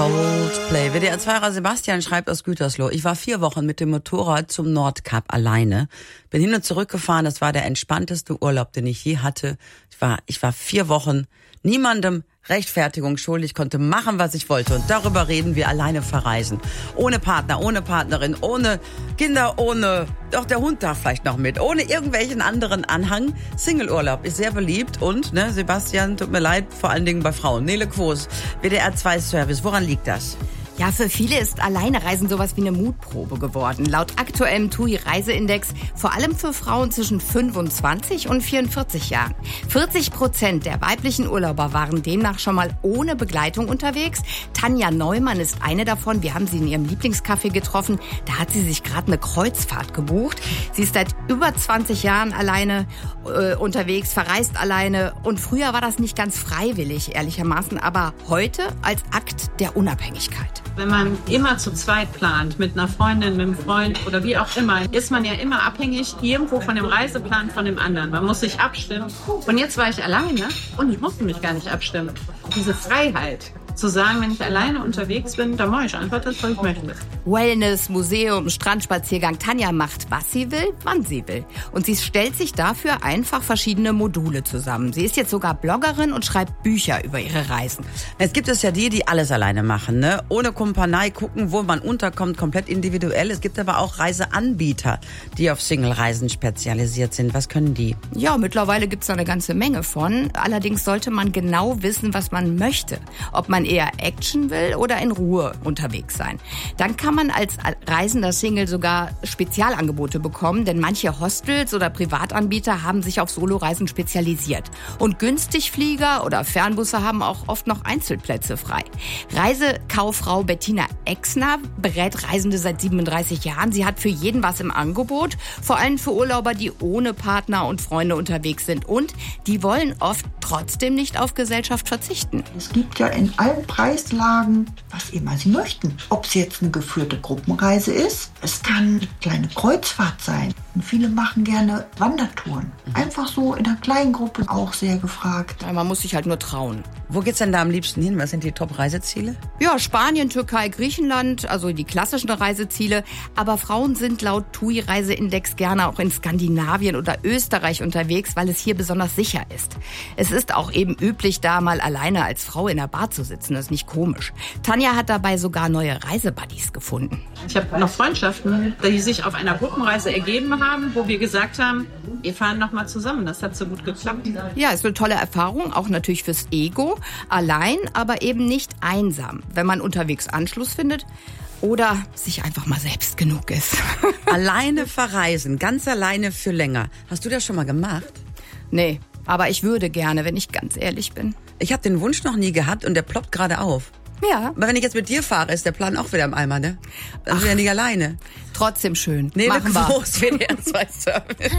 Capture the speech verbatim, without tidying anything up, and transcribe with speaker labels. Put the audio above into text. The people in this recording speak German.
Speaker 1: Coldplay. W D R zwei-Fahrer Sebastian schreibt aus Gütersloh: Ich war vier Wochen mit dem Motorrad zum Nordkap alleine. Bin hin und zurück gefahren. Das war der entspannteste Urlaub, den ich je hatte. Ich war, ich war vier Wochen niemandem Rechtfertigung schuldig, konnte machen, was ich wollte. Und darüber reden wir: alleine verreisen. Ohne Partner, ohne Partnerin, ohne Kinder, ohne, doch der Hund darf vielleicht noch mit, ohne irgendwelchen anderen Anhang. Single-Urlaub ist sehr beliebt und, ne, Sebastian, tut mir leid, vor allen Dingen bei Frauen. Nele Quos, W D R zwei Service. Woran liegt das?
Speaker 2: Ja, für viele ist Alleinereisen sowas wie eine Mutprobe geworden. Laut aktuellem T U I-Reiseindex vor allem für Frauen zwischen fünfundzwanzig und vierundvierzig Jahren. vierzig Prozent der weiblichen Urlauber waren demnach schon mal ohne Begleitung unterwegs. Tanja Neumann ist eine davon. Wir haben sie in ihrem Lieblingscafé getroffen. Da hat sie sich gerade eine Kreuzfahrt gebucht. Sie ist seit über zwanzig Jahren alleine äh, unterwegs, verreist alleine. Und früher war das nicht ganz freiwillig, ehrlichermaßen, aber heute als Akt der Unabhängigkeit.
Speaker 3: Wenn man immer zu zweit plant, mit einer Freundin, mit einem Freund oder wie auch immer, ist man ja immer abhängig irgendwo von dem Reiseplan von dem anderen. Man muss sich abstimmen. Und jetzt war ich alleine und ich musste mich gar nicht abstimmen. Diese Freiheit zu sagen, wenn ich alleine unterwegs bin, dann mache ich einfach das, was ich möchte.
Speaker 2: Wellness, Museum, Strandspaziergang. Tanja macht, was sie will, wann sie will. Und sie stellt sich dafür einfach verschiedene Module zusammen. Sie ist jetzt sogar Bloggerin und schreibt Bücher über ihre Reisen.
Speaker 1: Es gibt es ja die, die alles alleine machen, ne? Ohne Kumpanei, gucken, wo man unterkommt, komplett individuell. Es gibt aber auch Reiseanbieter, die auf Single-Reisen spezialisiert sind. Was können die?
Speaker 2: Ja, mittlerweile gibt es da eine ganze Menge von. Allerdings sollte man genau wissen, was man möchte. Ob man eher Action will oder in Ruhe unterwegs sein. Dann kann man als reisender Single sogar Spezialangebote bekommen, denn manche Hostels oder Privatanbieter haben sich auf Soloreisen spezialisiert. Und Günstigflieger oder Fernbusse haben auch oft noch Einzelplätze frei. Reisekauffrau Bettina Exner berät Reisende seit siebenunddreißig Jahren. Sie hat für jeden was im Angebot, vor allem für Urlauber, die ohne Partner und Freunde unterwegs sind. Und die wollen oft trotzdem nicht auf Gesellschaft verzichten.
Speaker 4: Es gibt ja in allen Preislagen, was immer Sie möchten. Ob es jetzt eine geführte Gruppenreise ist, es kann eine kleine Kreuzfahrt sein. Und viele machen gerne Wandertouren. Einfach so in einer kleinen Gruppe, auch sehr gefragt.
Speaker 2: Ja, man muss sich halt nur trauen.
Speaker 1: Wo geht's denn da am liebsten hin? Was sind die Top-Reiseziele?
Speaker 2: Ja, Spanien, Türkei, Griechenland, also die klassischen Reiseziele. Aber Frauen sind laut T U I-Reiseindex gerne auch in Skandinavien oder Österreich unterwegs, weil es hier besonders sicher ist. Es ist auch eben üblich, da mal alleine als Frau in der Bar zu sitzen. Das ist nicht komisch. Tanja hat dabei sogar neue Reisebuddies gefunden.
Speaker 3: Ich habe noch Freundschaften, die sich auf einer Gruppenreise ergeben haben, wo wir gesagt haben, wir fahren noch mal zusammen. Das hat so gut geklappt.
Speaker 2: Ja, ist eine tolle Erfahrung, auch natürlich fürs Ego. Allein, aber eben nicht einsam, wenn man unterwegs Anschluss findet oder sich einfach mal selbst genug ist.
Speaker 1: Alleine verreisen, ganz alleine für länger. Hast du das schon mal gemacht?
Speaker 2: Nee, aber ich würde gerne, wenn ich ganz ehrlich bin.
Speaker 1: Ich habe den Wunsch noch nie gehabt und der ploppt gerade auf.
Speaker 2: Ja.
Speaker 1: Aber wenn ich jetzt mit dir fahre, ist der Plan auch wieder im Eimer, ne? Dann sind wir ja nicht alleine.
Speaker 2: Trotzdem schön.
Speaker 1: Nele
Speaker 2: Machen wir.
Speaker 1: Quos, W D R zwei Service.